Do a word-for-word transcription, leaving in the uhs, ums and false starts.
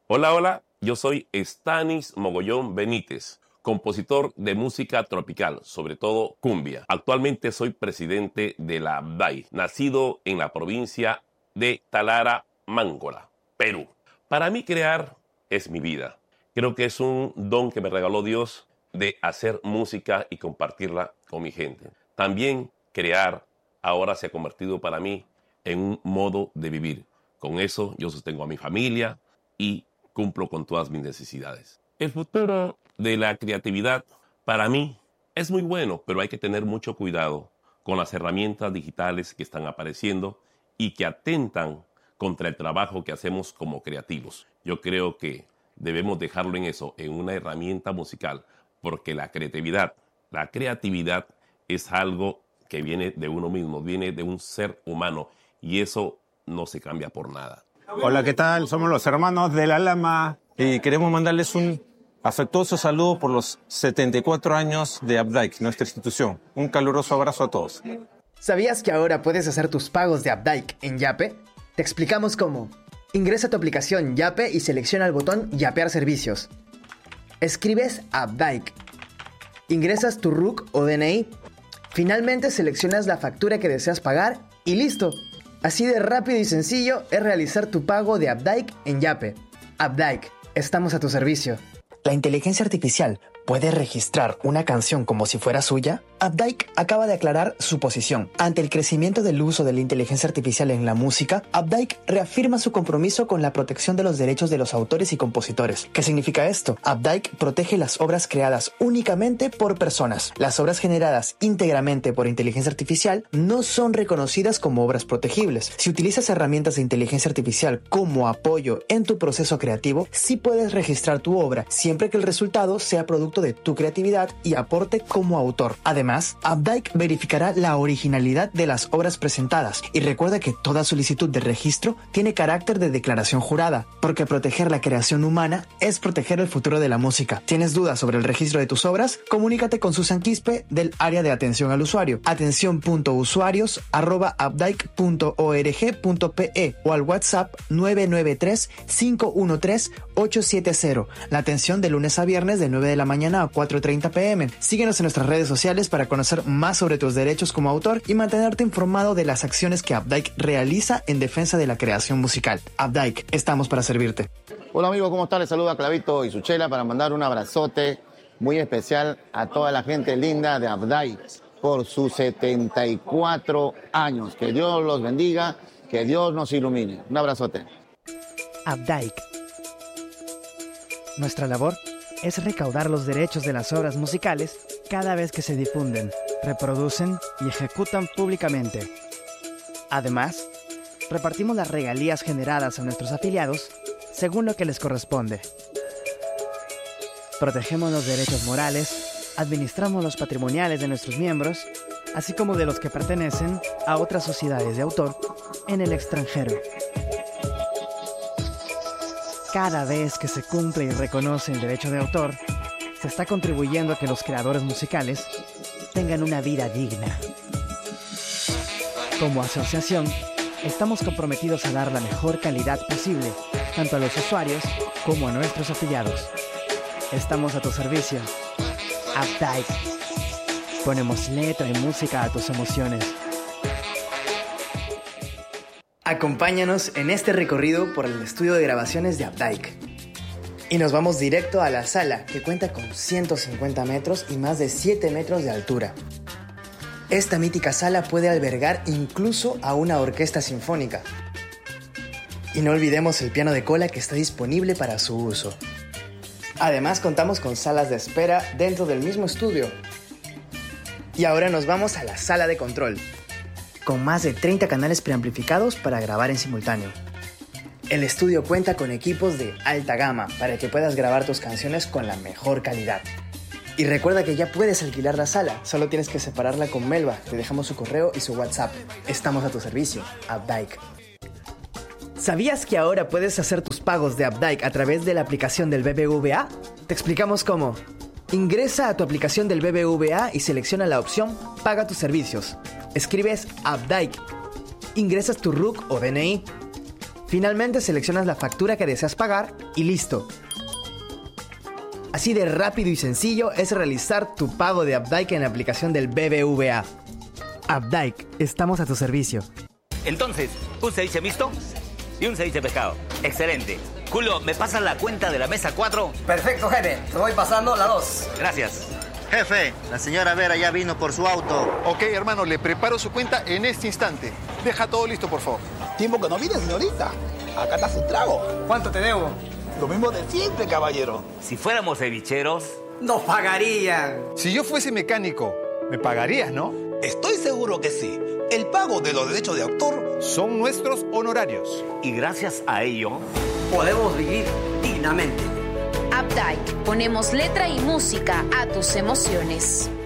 Hola, hola, yo soy Stanis Mogollón Benítez, compositor de música tropical, sobre todo cumbia. Actualmente soy presidente de la ABDAIC, nacido en la provincia de Talara, Mángola, Perú. Para mí crear es mi vida. Creo que es un don que me regaló Dios de hacer música y compartirla con mi gente. También crear ahora se ha convertido para mí en un modo de vivir. Con eso yo sostengo a mi familia y cumplo con todas mis necesidades. El futuro de la creatividad para mí es muy bueno, pero hay que tener mucho cuidado con las herramientas digitales que están apareciendo y que atentan contra el trabajo que hacemos como creativos. Yo creo que debemos dejarlo en eso, en una herramienta musical, porque la creatividad, la creatividad es algo que viene de uno mismo, viene de un ser humano y eso no se cambia por nada. Hola, ¿qué tal? Somos los hermanos de la Lama y queremos mandarles un afectuoso saludo por los setenta y cuatro años de ABDAIC, nuestra institución. Un caluroso abrazo a todos. ¿Sabías que ahora puedes hacer tus pagos de ABDAIC en Yape? Te explicamos cómo. Ingresa a tu aplicación Yape y selecciona el botón Yapear servicios. Escribes ABDAIC. Ingresas tu R U C o D N I. Finalmente seleccionas la factura que deseas pagar y listo. Así de rápido y sencillo es realizar tu pago de ABDAIC en Yape. ABDAIC, estamos a tu servicio. ¿La inteligencia artificial puede registrar una canción como si fuera suya? ABDAIC acaba de aclarar su posición. Ante el crecimiento del uso de la inteligencia artificial en la música, ABDAIC reafirma su compromiso con la protección de los derechos de los autores y compositores. ¿Qué significa esto? ABDAIC protege las obras creadas únicamente por personas. Las obras generadas íntegramente por inteligencia artificial no son reconocidas como obras protegibles. Si utilizas herramientas de inteligencia artificial como apoyo en tu proceso creativo, sí puedes registrar tu obra, siempre que el resultado sea producto de tu creatividad y aporte como autor. Además, ABDAIC verificará la originalidad de las obras presentadas y recuerda que toda solicitud de registro tiene carácter de declaración jurada, porque proteger la creación humana es proteger el futuro de la música. ¿Tienes dudas sobre el registro de tus obras? Comunícate con Susan Quispe del área de atención al usuario, atención punto usuarios arroba abdaic punto org punto pe o al WhatsApp nueve nueve tres, cinco uno tres, ocho siete cero. La atención de lunes a viernes de nueve de la mañana a cuatro treinta pm. Síguenos en nuestras redes sociales para conocer más sobre tus derechos como autor y mantenerte informado de las acciones que ABDAIC realiza en defensa de la creación musical. ABDAIC, estamos para servirte. Hola amigos, ¿cómo están? Les saluda Clavito y Suchela para mandar un abrazote muy especial a toda la gente linda de ABDAIC por sus setenta y cuatro años. Que Dios los bendiga, que Dios nos ilumine. Un abrazote. ABDAIC. Nuestra labor es recaudar los derechos de las obras musicales cada vez que se difunden, reproducen y ejecutan públicamente. Además, repartimos las regalías generadas a nuestros afiliados según lo que les corresponde. Protegemos los derechos morales, administramos los patrimoniales de nuestros miembros, así como de los que pertenecen a otras sociedades de autor en el extranjero. Cada vez que se cumple y reconoce el derecho de autor, se está contribuyendo a que los creadores musicales tengan una vida digna. Como asociación, estamos comprometidos a dar la mejor calidad posible, tanto a los usuarios como a nuestros afiliados. Estamos a tu servicio. ABDAIC. Ponemos letra y música a tus emociones. Acompáñanos en este recorrido por el estudio de grabaciones de ABDAIC. Y nos vamos directo a la sala, que cuenta con ciento cincuenta metros y más de siete metros de altura. Esta mítica sala puede albergar incluso a una orquesta sinfónica. Y no olvidemos el piano de cola que está disponible para su uso. Además, contamos con salas de espera dentro del mismo estudio. Y ahora nos vamos a la sala de control, con más de treinta canales preamplificados para grabar en simultáneo. El estudio cuenta con equipos de alta gama para que puedas grabar tus canciones con la mejor calidad. Y recuerda que ya puedes alquilar la sala, solo tienes que separarla con Melba. Te dejamos su correo y su WhatsApp. Estamos a tu servicio, ABDAIC. ¿Sabías que ahora puedes hacer tus pagos de ABDAIC a través de la aplicación del B B V A? Te explicamos cómo. Ingresa a tu aplicación del B B V A y selecciona la opción Paga tus servicios. Escribes ABDAIC. Ingresas tu R U C o D N I. Finalmente seleccionas la factura que deseas pagar y listo. Así de rápido y sencillo es realizar tu pago de Updike en la aplicación del B B V A. Updike, estamos a tu servicio. Entonces, un ceviche mixto y un ceviche pescado. Excelente. Julio, ¿me pasas la cuenta de la mesa cuatro? Perfecto, jefe. Te voy pasando la dos. Gracias. Jefe, la señora Vera ya vino por su auto. Ok, hermano, le preparo su cuenta en este instante. Deja todo listo, por favor. Tiempo que no viene, señorita. Acá está su trago. ¿Cuánto te debo? Lo mismo de siempre, caballero. Si fuéramos cevicheros... ¡Nos pagarían! Si yo fuese mecánico, me pagarías, ¿no? Estoy seguro que sí. El pago de los derechos de autor Son nuestros honorarios. Y gracias a ello... podemos vivir dignamente. Updike, ponemos letra y música a tus emociones.